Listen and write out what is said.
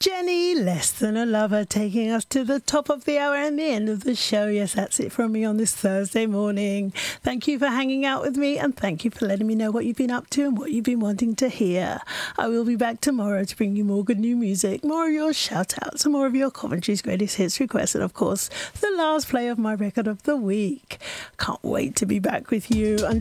Jenny, Less Than a Lover, taking us to the top of the hour and the end of the show. Yes, that's it from me on this Thursday morning. Thank you for hanging out with me, and thank you for letting me know what you've been up to and what you've been wanting to hear. I will be back tomorrow to bring you more good new music, more of your shout-outs, and more of your Coventry's greatest hits requests, and of course, the last play of my record of the week. Can't wait to be back with you. Until